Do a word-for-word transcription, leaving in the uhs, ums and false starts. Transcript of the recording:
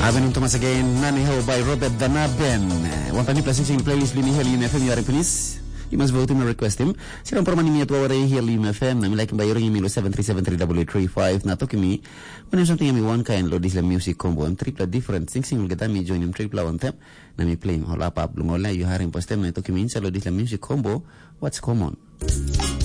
Avenue Thomas again, Nani Ho by Robert Danaben. One time plus sing playlist Lini Heli F M yari please. You must vote him and request him. Silang permani mi atwa waray Heli F M. Nami like bayo ring email seven three seven three eight eight three five. Na to kimi. When I'm something yami one kind load Islam music combo. I'm triple different. Sing sing ulgata mi join him triple one time. Nami playing hola pa blungola you haring postem na to kimi sa load Islam music combo. What's common?